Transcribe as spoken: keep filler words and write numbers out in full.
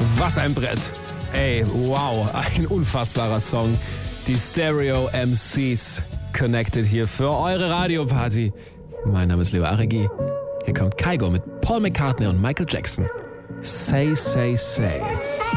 Was ein Brett. Ey, wow, ein unfassbarer Song. Die Stereo M Cs connected hier für eure Radioparty. Mein Name ist Leo Aregi. Hier kommt Kygo mit Paul McCartney und Michael Jackson. Say, say, say.